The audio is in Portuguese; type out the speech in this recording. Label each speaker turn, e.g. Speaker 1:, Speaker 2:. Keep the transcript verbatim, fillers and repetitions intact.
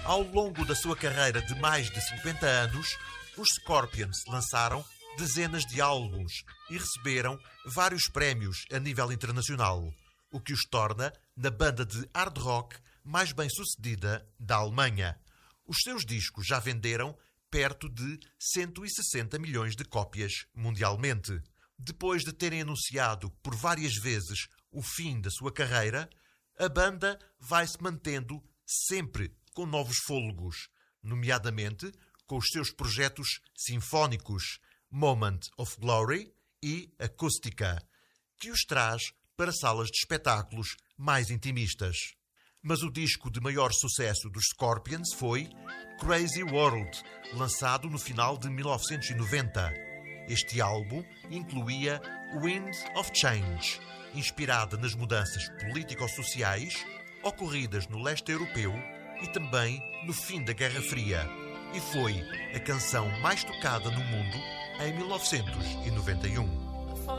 Speaker 1: Ao longo da sua carreira de mais de cinquenta anos, os Scorpions lançaram dezenas de álbuns e receberam vários prémios a nível internacional, o que os torna na banda de hard rock mais bem-sucedida da Alemanha. Os seus discos já venderam perto de cento e sessenta milhões de cópias mundialmente. Depois de terem anunciado por várias vezes o fim da sua carreira, a banda vai-se mantendo sempre com novos fôlegos, nomeadamente com os seus projetos sinfónicos Moment of Glory e Acústica, que os traz para salas de espetáculos mais intimistas. Mas o disco de maior sucesso dos Scorpions foi Crazy World, lançado no final de mil novecentos e noventa. Este álbum incluía Wind of Change, inspirada nas mudanças político-sociais ocorridas no leste europeu e também no fim da Guerra Fria, e foi a canção mais tocada no mundo em mil novecentos e noventa e um.